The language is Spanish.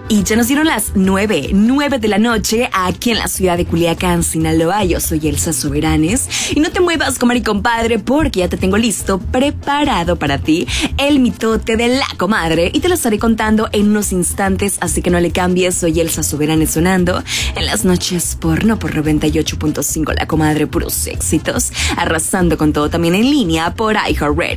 Y ya nos dieron las 9 de la noche aquí en la ciudad de Culiacán, Sinaloa. Yo soy Elsa Soberanes. Y no te muevas, comadre y compadre, porque ya te tengo listo, preparado para ti, el mitote de la comadre. Y te lo estaré contando en unos instantes, así que no le cambies. Soy Elsa Soberanes sonando en las noches por 98.5 La Comadre, puros éxitos. Arrasando con todo también en línea por iHeartRadio.